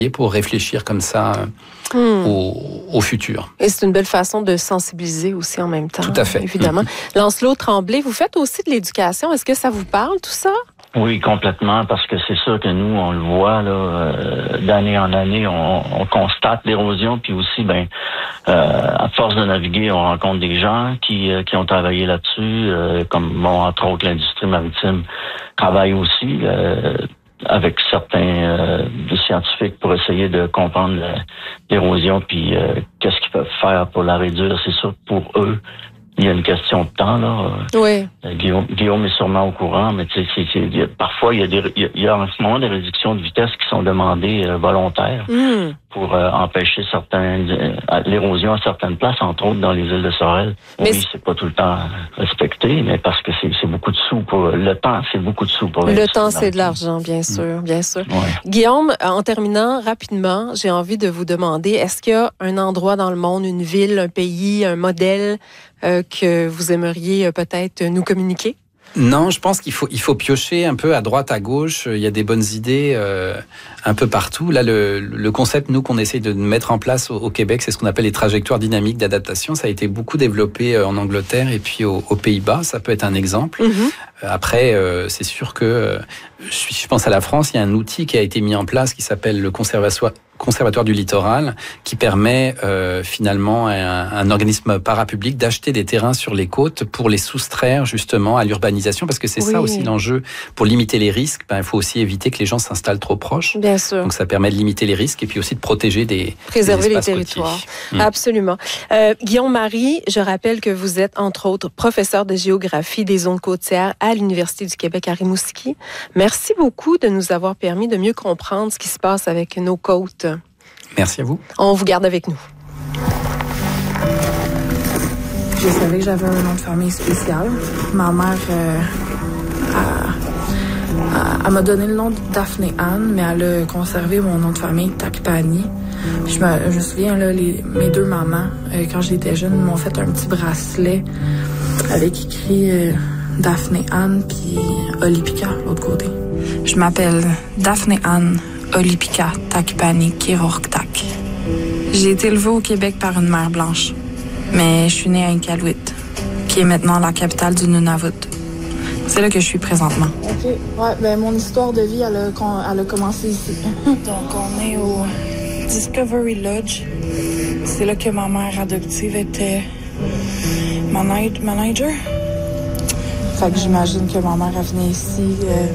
pour réfléchir comme ça au futur. Et c'est une belle façon de sensibiliser aussi en même temps. Tout à fait. Évidemment. Lancelot Tremblay, vous faites aussi de l'éducation. Est-ce que ça vous parle, tout ça? Oui, complètement, parce que c'est sûr que nous, on le voit là, d'année en année, on constate l'érosion, puis aussi, à force de naviguer, on rencontre des gens qui ont travaillé là-dessus, comme entre autres l'industrie maritime travaille aussi avec certains scientifiques pour essayer de comprendre l'érosion, puis qu'est-ce qu'ils peuvent faire pour la réduire. C'est sûr que pour eux, il y a une question de temps, là. Oui. Guillaume est sûrement au courant, mais tu sais, parfois, il y a en ce moment des réductions de vitesse qui sont demandées volontaires pour empêcher l'érosion à certaines places, entre autres dans les îles de Sorel. Mais oui, c'est pas tout le temps respecté, mais parce que c'est beaucoup de sous pour le temps, c'est beaucoup de sous pour le temps, c'est de l'argent, bien sûr, bien sûr. Ouais. Guillaume, en terminant rapidement, j'ai envie de vous demander, est-ce qu'il y a un endroit dans le monde, une ville, un pays, un modèle que vous aimeriez peut-être nous communiquer? Non, je pense qu'il faut piocher un peu à droite, à gauche. Il y a des bonnes idées un peu partout. Là, le concept, nous, qu'on essaye de mettre en place au Québec, c'est ce qu'on appelle les trajectoires dynamiques d'adaptation. Ça a été beaucoup développé en Angleterre et puis aux Pays-Bas. Ça peut être un exemple. Après, c'est sûr que je pense à la France, il y a un outil qui a été mis en place qui s'appelle le Conservatoire du littoral, qui permet finalement à un organisme parapublic d'acheter des terrains sur les côtes pour les soustraire justement à l'urbanisation, parce que c'est ça aussi l'enjeu. Pour limiter les risques, il faut aussi éviter que les gens s'installent trop proches. Bien sûr. Donc ça permet de limiter les risques et puis aussi de protéger préserver des les territoires. Absolument. Guillaume Marie, je rappelle que vous êtes entre autres professeur de géographie des zones côtières à l'Université du Québec à Rimouski. Merci beaucoup de nous avoir permis de mieux comprendre ce qui se passe avec nos côtes. Merci à vous. On vous garde avec nous. Je savais que j'avais un nom de famille spécial. Ma mère elle m'a donné le nom de Daphné Anne, mais elle a conservé mon nom de famille, Takpani. Je me souviens, là, mes deux mamans, quand j'étais jeune, m'ont fait un petit bracelet avec écrit Daphné Anne puis Olipika, l'autre côté. Je m'appelle Daphné Anne Olipika Takpani Kirorktak. J'ai été élevée au Québec par une mère blanche, mais je suis née à Iqaluit, qui est maintenant la capitale du Nunavut. C'est là que je suis présentement. OK. Ouais, mon histoire de vie, elle a commencé ici. Donc, on est au Discovery Lodge. C'est là que ma mère adoptive était manager. Fait que j'imagine que ma mère, elle venait ici...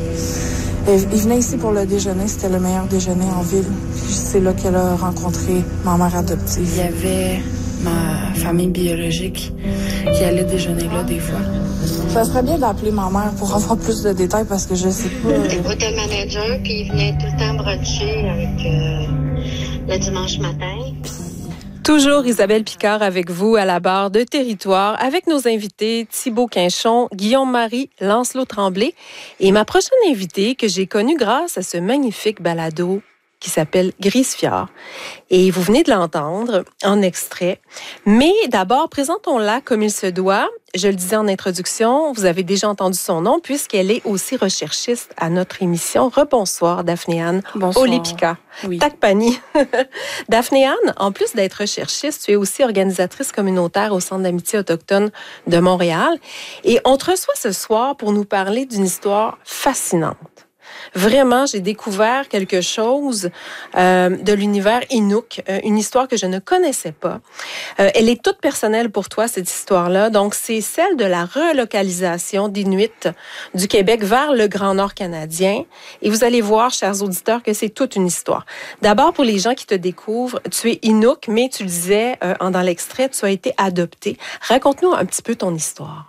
Il venait ici pour le déjeuner. C'était le meilleur déjeuner en ville. C'est là qu'elle a rencontré ma mère adoptive. Il y avait ma famille biologique qui allait déjeuner là des fois. Ça serait bien d'appeler ma mère pour avoir plus de détails parce que je sais pas. Hôtel manager, puis il venait tout le temps bruncher avec le dimanche matin. Toujours Isabelle Picard avec vous à la barre de Territoire, avec nos invités Thibaut Quinchon, Guillaume Marie, Lancelot Tremblay et ma prochaine invitée que j'ai connue grâce à ce magnifique balado qui s'appelle Grise Fjord. Et vous venez de l'entendre en extrait. Mais d'abord, présentons-la comme il se doit. Je le disais en introduction, vous avez déjà entendu son nom puisqu'elle est aussi recherchiste à notre émission. Rebonsoir, Daphné Anne Olipika. Oui. Takpani. Daphné Anne, en plus d'être recherchiste, tu es aussi organisatrice communautaire au Centre d'amitié autochtone de Montréal. Et on te reçoit ce soir pour nous parler d'une histoire fascinante. Vraiment, j'ai découvert quelque chose de l'univers Inuk, une histoire que je ne connaissais pas. Elle est toute personnelle pour toi, cette histoire-là. Donc, c'est celle de la relocalisation d'Inuits du Québec vers le Grand Nord canadien. Et vous allez voir, chers auditeurs, que c'est toute une histoire. D'abord, pour les gens qui te découvrent, tu es Inuk, mais tu le disais dans l'extrait, tu as été adopté. Raconte-nous un petit peu ton histoire.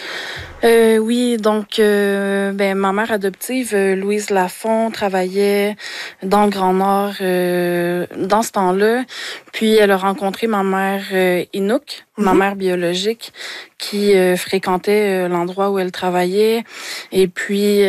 Oui, donc ma mère adoptive, Louise Lafont, travaillait dans le Grand Nord dans ce temps-là. Puis elle a rencontré ma mère Inuk, ma mère biologique, qui fréquentait l'endroit où elle travaillait. Et puis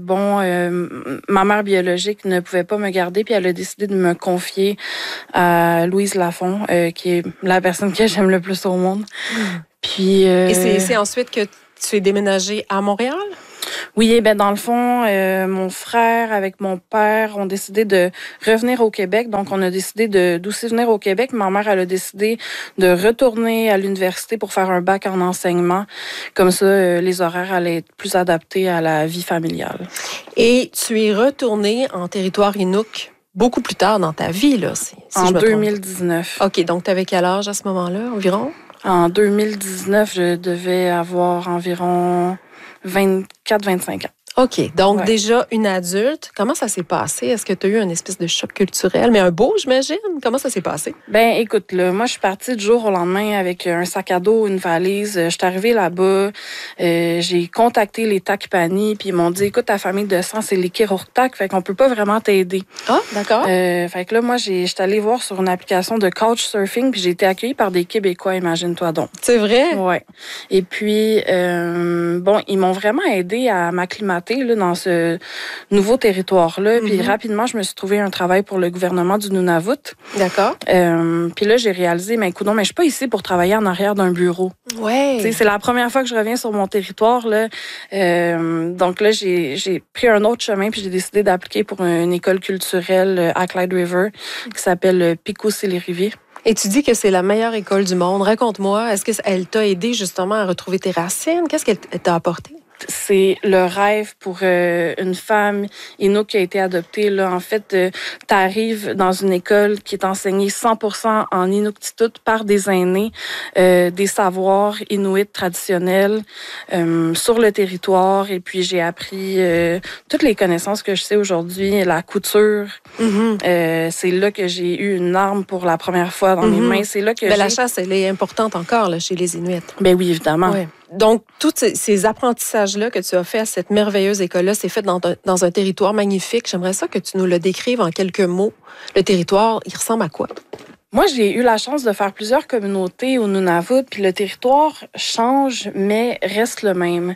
ma mère biologique ne pouvait pas me garder, puis elle a décidé de me confier à Louise Lafont, qui est la personne que j'aime le plus au monde. Puis et c'est ensuite que tu es déménagé à Montréal? Oui, ben dans le fond, mon frère avec mon père ont décidé de revenir au Québec. Donc, on a décidé d'aussi venir au Québec. Ma mère, elle a décidé de retourner à l'université pour faire un bac en enseignement. Comme ça, les horaires allaient être plus adaptés à la vie familiale. Et tu es retourné en territoire Inuk beaucoup plus tard dans ta vie, là, si En je me trompe. 2019. OK, donc tu avais quel âge à ce moment-là, environ? En 2019, je devais avoir environ 24-25 ans. OK, donc Ouais. déjà une adulte. Comment ça s'est passé? Est-ce que tu as eu un espèce de choc culturel, mais un beau, j'imagine? Comment ça s'est passé? Ben, écoute, là, moi, je suis partie du jour au lendemain avec un sac à dos, une valise. Je suis arrivée là-bas. J'ai contacté les Takipani, puis ils m'ont dit, écoute, ta famille de sang, c'est les Kirurtak, fait qu'on peut pas vraiment t'aider. Ah, d'accord. Fait que là, moi, j'étais allée voir sur une application de couchsurfing, puis j'ai été accueillie par des Québécois, imagine-toi donc. C'est vrai? Ouais. Et puis, bon, ils m'ont vraiment aidé à m'acclimater là, dans ce nouveau territoire-là. Puis rapidement, je me suis trouvé un travail pour le gouvernement du Nunavut. D'accord. Puis là, j'ai réalisé, mais écoute, non, mais je suis pas ici pour travailler en arrière d'un bureau. Ouais. Tu sais, c'est la première fois que je reviens sur mon territoire là. Donc là, j'ai pris un autre chemin puis j'ai décidé d'appliquer pour une école culturelle à Clyde River qui s'appelle Pico-Sillery-Rivier. Et tu dis que c'est la meilleure école du monde. Raconte-moi, est-ce qu'elle t'a aidé justement à retrouver tes racines? Qu'est-ce qu'elle t'a apporté? C'est le rêve pour une femme Inuk qui a été adoptée. Là, en fait, tu arrives dans une école qui est enseignée 100% en Inuktitut par des aînés, des savoirs inuits traditionnels sur le territoire. Et puis, j'ai appris toutes les connaissances que je sais aujourd'hui, la couture. C'est là que j'ai eu une arme pour la première fois dans mes mains. C'est là que La chasse, elle est importante encore là, chez les Inuits. Ben oui, évidemment. Ouais. Donc, tous ces apprentissages-là que tu as fait à cette merveilleuse école-là, c'est fait dans un territoire magnifique. J'aimerais ça que tu nous le décrives en quelques mots. Le territoire, il ressemble à quoi? Moi, j'ai eu la chance de faire plusieurs communautés au Nunavut, puis le territoire change, mais reste le même.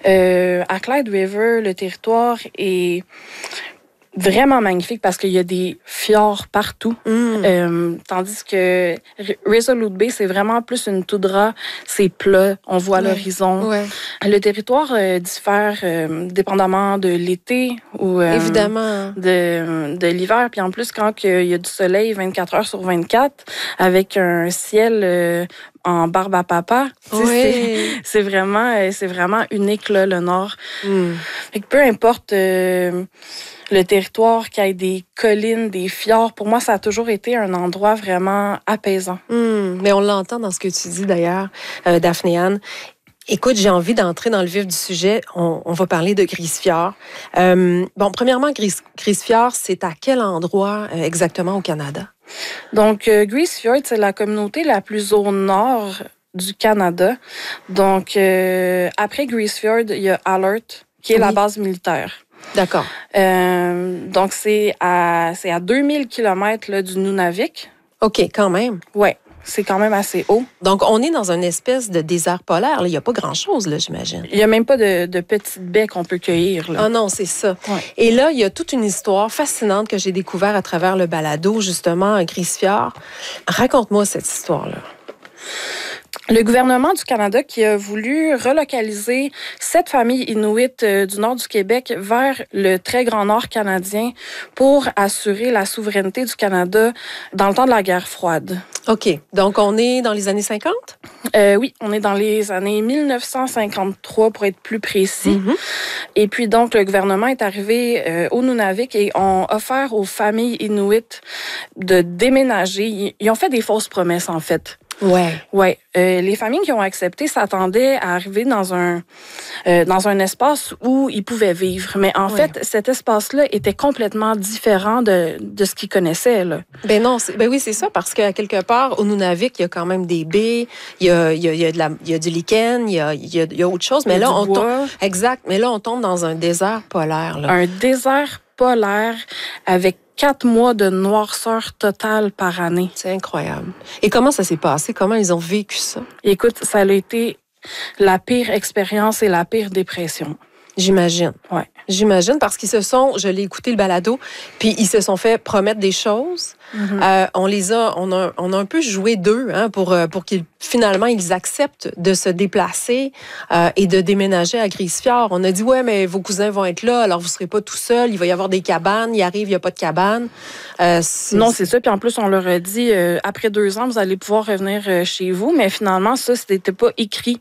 À Clyde River, le territoire est vraiment magnifique parce qu'il y a des fjords partout. Tandis que Resolute Bay, c'est vraiment plus une toundra, c'est plat, on voit l'horizon. Ouais. Le territoire diffère dépendamment de l'été ou Évidemment. de l'hiver. Puis en plus, quand il y a du soleil 24 heures sur 24, avec un ciel en barbe à papa, c'est vraiment unique, là, le Nord. Fait que peu importe le territoire, qu'il y ait des collines, des fjords, pour moi, ça a toujours été un endroit vraiment apaisant. Mais on l'entend dans ce que tu dis d'ailleurs, Daphné-Anne. Écoute, j'ai envie d'entrer dans le vif du sujet. On va parler de Grise-Fjord. Bon, premièrement, Grise-Fjord, c'est à quel endroit exactement au Canada? Donc, Grise-Fjord, c'est la communauté la plus au nord du Canada. Donc, après Grise-Fjord, il y a Alert, qui est la base militaire. D'accord. Donc, c'est à 2000 km là, du Nunavik. OK, quand même. Ouais, c'est quand même assez haut. Donc, on est dans une espèce de désert polaire. Là. Il n'y a pas grand-chose, là, j'imagine. Il n'y a même pas de petites baies qu'on peut cueillir. Là. Ah non, c'est ça. Ouais. Et là, il y a toute une histoire fascinante que j'ai découverte à travers le balado, justement, à Grise-Fjord. Raconte-moi cette histoire-là. Le gouvernement du Canada qui a voulu relocaliser 7 familles inuites du nord du Québec vers le très grand nord canadien pour assurer la souveraineté du Canada dans le temps de la guerre froide. OK. Donc, on est dans les années 50? Oui, on est dans les années 1953 pour être plus précis. Et puis donc, le gouvernement est arrivé au Nunavik et ont offert aux familles inuites de déménager. Ils ont fait des fausses promesses, en fait. Ouais. Les familles qui ont accepté s'attendaient à arriver dans un espace où ils pouvaient vivre. Mais en fait, cet espace-là était complètement différent de ce qu'ils connaissaient. Là. Ben non, oui, c'est ça, parce qu'à quelque part, au Nunavik, il y a quand même des baies, il y a du lichen, il y a autre chose. Mais là, on tombe. Exact. Mais là, on tombe dans un désert polaire. Là. Un désert polaire avec 4 mois de noirceur totale par année. C'est incroyable. Et comment ça s'est passé? Comment ils ont vécu ça? Écoute, ça a été la pire expérience et la pire dépression. J'imagine. Ouais. J'imagine, parce qu'ils je l'ai écouté le balado, puis ils se sont fait promettre des choses. Mm-hmm. On a un peu joué d'eux pour qu'ils finalement ils acceptent de se déplacer et de déménager à Grise-Fjord. On a dit ouais, mais vos cousins vont être là, alors vous serez pas tout seul. Il va y avoir des cabanes. Il arrive, il y a pas de cabane. Non, c'est ça. Puis en plus, on leur a dit après 2 ans, vous allez pouvoir revenir chez vous. Mais finalement, ça, c'était pas écrit.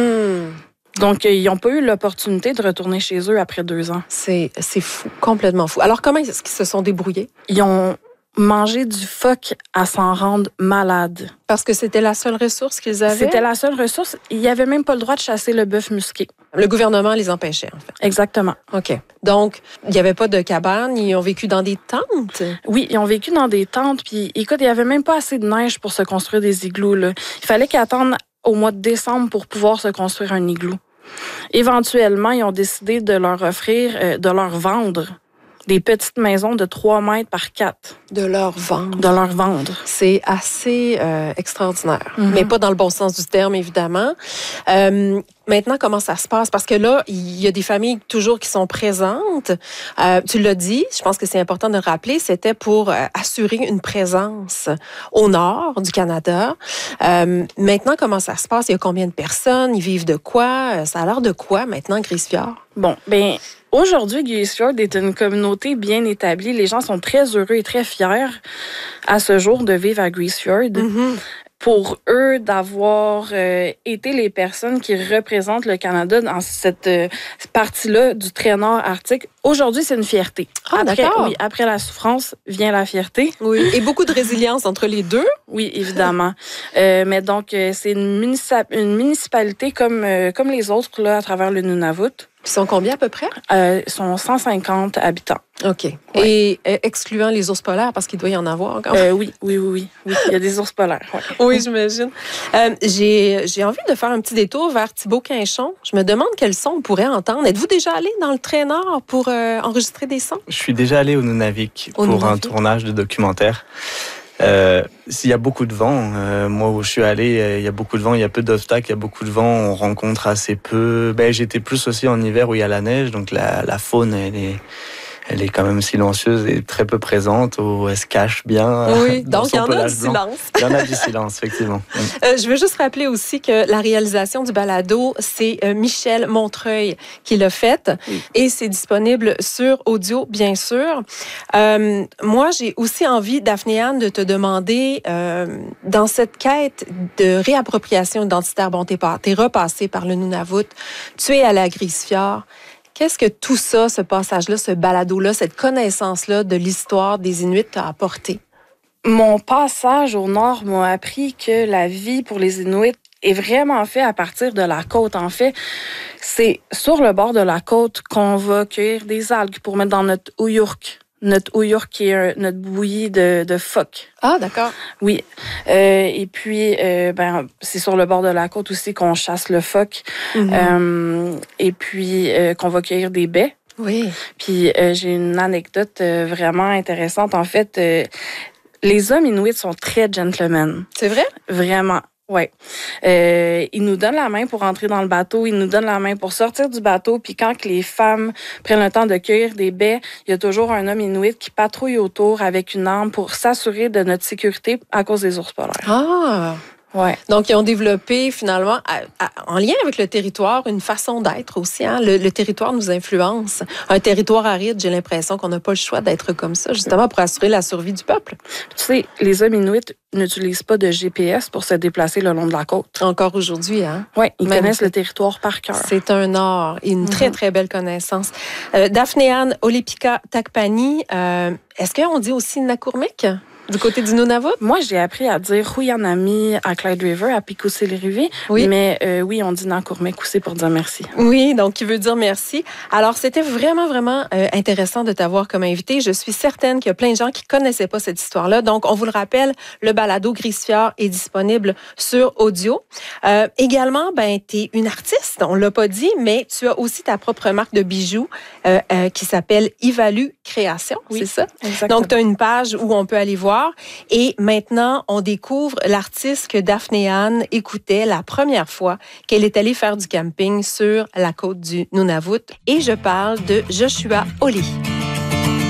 Donc, ils n'ont pas eu l'opportunité de retourner chez eux après 2 ans. C'est fou, complètement fou. Alors, comment est-ce qu'ils se sont débrouillés? Ils ont mangé du phoque à s'en rendre malade. Parce que c'était la seule ressource qu'ils avaient? C'était la seule ressource. Ils n'avaient même pas le droit de chasser le bœuf musqué. Le gouvernement les empêchait, en fait. Exactement. OK. Donc, il n'y avait pas de cabane. Ils ont vécu dans des tentes? Oui, ils ont vécu dans des tentes. Puis, écoute, il n'y avait même pas assez de neige pour se construire des igloos, là. Il fallait qu'ils attendent au mois de décembre pour pouvoir se construire un igloo. Éventuellement, ils ont décidé de leur offrir, de leur vendre des petites maisons de 3 mètres par 4. De leur vendre. De leur vendre. C'est assez extraordinaire. Mm-hmm. Mais pas dans le bon sens du terme, évidemment. Maintenant, comment ça se passe? Parce que là, il y a des familles toujours qui sont présentes. Tu l'as dit, je pense que c'est important de le rappeler, c'était pour assurer une présence au nord du Canada. Maintenant, comment ça se passe? Il y a combien de personnes? Ils vivent de quoi? Ça a l'air de quoi maintenant, Grise-Fjord? Bon, bien, aujourd'hui, Grise-Fjord est une communauté bien établie. Les gens sont très heureux et très fiers à ce jour de vivre à Grise-Fjord. Mm-hmm. Pour eux, d'avoir été les personnes qui représentent le Canada dans cette partie-là du très nord arctique. Aujourd'hui, c'est une fierté. Ah, d'accord. Oui, après la souffrance vient la fierté. Oui, et beaucoup de résilience entre les deux. Oui, évidemment. Mais donc, c'est une municipalité comme les autres là, à travers le Nunavut. Ils sont combien à peu près? Ils sont 150 habitants. OK. Ouais. Et excluant les ours polaires, parce qu'il doit y en avoir encore. Oui. Il y a des ours polaires. Ouais. Oui, j'imagine. J'ai envie de faire un petit détour vers Thibault-Quinchon. Je me demande quels sons on pourrait entendre. Êtes-vous déjà allé dans le très nord pour enregistrer des sons? Je suis déjà allé au Nunavik un tournage de documentaire. S'il y a beaucoup de vent, moi où je suis allé, il y a beaucoup de vent, il y a peu d'obstacles, il y a beaucoup de vent, on rencontre assez peu. J'étais plus aussi en hiver où il y a la neige, donc la faune, elle est quand même silencieuse et très peu présente, où elle se cache bien. Oui, donc il y en a du silence. Il y en a du silence, effectivement. Je veux juste rappeler aussi que la réalisation du balado, c'est Michel Montreuil qui l'a faite et c'est disponible sur audio, bien sûr. Moi, j'ai aussi envie, Daphné-Anne, de te demander, dans cette quête de réappropriation identitaire, bon, t'es repassée par le Nunavut, tu es allée à Grise-Fjord. Qu'est-ce que tout ça, ce passage-là, ce balado-là, cette connaissance-là de l'histoire des Inuits t'a apporté? Mon passage au nord m'a appris que la vie pour les Inuits est vraiment faite à partir de la côte. En fait, c'est sur le bord de la côte qu'on va cueillir des algues pour mettre dans notre ouyourk. Notre ouyourk qui est notre bouillie de phoque. Ah, d'accord. Oui. Et puis, c'est sur le bord de la côte aussi qu'on chasse le phoque. Mm-hmm. Et puis, qu'on va cueillir des baies. Oui. Puis, j'ai une anecdote vraiment intéressante. En fait, les hommes inuits sont très gentlemen. C'est vrai? Vraiment. Oui. Ils nous donnent la main pour entrer dans le bateau, ils nous donnent la main pour sortir du bateau, puis quand les femmes prennent le temps de cueillir des baies, il y a toujours un homme inuit qui patrouille autour avec une arme pour s'assurer de notre sécurité à cause des ours polaires. Ah! Ouais. Donc, ils ont développé finalement, en lien avec le territoire, une façon d'être aussi. Hein? Le territoire nous influence. Un territoire aride, j'ai l'impression qu'on n'a pas le choix d'être comme ça, justement pour assurer la survie du peuple. Tu sais, les hommes inuits n'utilisent pas de GPS pour se déplacer le long de la côte. Encore aujourd'hui, hein? Oui, ils connaissent le territoire par cœur. C'est un art et une très, très belle connaissance. Daphné-Anne Olipika-Takpani, est-ce qu'on dit aussi Nakurmik? Du côté du Nunavut? Moi, j'ai appris à dire Huyanami à Clyde River, à Pikoussi-les-Riviers. Oui. Mais oui, on dit Nakurmik aussi pour dire merci. Oui, donc qui veut dire merci. Alors, c'était vraiment, vraiment intéressant de t'avoir comme invité. Je suis certaine qu'il y a plein de gens qui connaissaient pas cette histoire-là. Donc, on vous le rappelle, le balado Grise-Fjord est disponible sur audio. Également, tu es une artiste, on l'a pas dit, mais tu as aussi ta propre marque de bijoux qui s'appelle Ivalu Création, c'est ça? Exactement. Donc, tu as une page où on peut aller voir l'histoire. Et maintenant, on découvre l'artiste que Daphné Anne écoutait la première fois qu'elle est allée faire du camping sur la côte du Nunavut. Et je parle de Joshua Hawley.